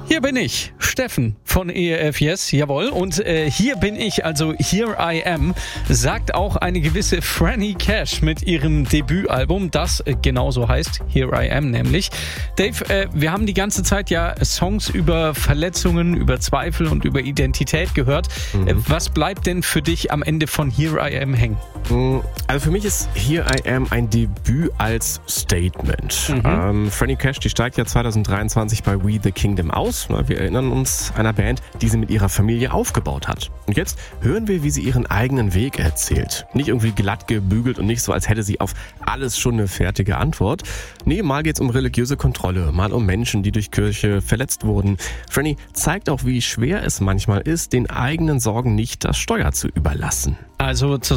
Hier bin ich, Steffen von ERF Yes, jawohl. Und hier bin ich, also Here I Am, sagt auch eine gewisse Franny Cash mit ihrem Debütalbum, das genauso heißt, Here I Am nämlich. Dave, wir haben die ganze Zeit ja Songs über Verletzungen, über Zweifel und über Identität gehört. Was bleibt denn für dich am Ende von Here I Am hängen? Also für mich ist Here I Am ein Debüt als Statement. Franny Cash, die steigt ja 2023 bei We the Kingdom aus. Wir erinnern uns einer Band, die sie mit ihrer Familie aufgebaut hat. Und jetzt hören wir, wie sie ihren eigenen Weg erzählt. Nicht irgendwie glatt gebügelt und nicht so, als hätte sie auf alles schon eine fertige Antwort. Nee, mal geht's um religiöse Kontrolle, mal um Menschen, die durch Kirche verletzt wurden. Franny zeigt auch, wie schwer es manchmal ist, den eigenen Sorgen nicht das Steuer zu überlassen. Also